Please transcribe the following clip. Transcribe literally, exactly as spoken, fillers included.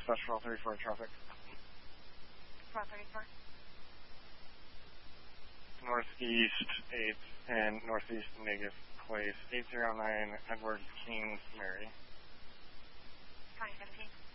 dispatch for all thirty-four traffic. twelve thirty-four. Northeast eight and Northeast Negative Place, eight zero nine Edward Kings, Mary. twenty fifteen.